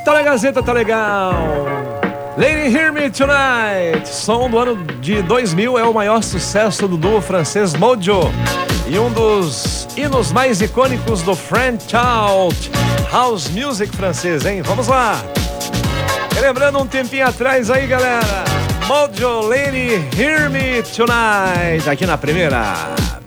Tá na Gazeta, tá legal. Lady Hear Me Tonight, som do ano de 2000, é o maior sucesso do duo francês Mojo e um dos hinos mais icônicos do French Out House Music francês, hein? Vamos lá! Lembrando um tempinho atrás aí, galera, Mojo, Lady Hear Me Tonight, aqui na primeira.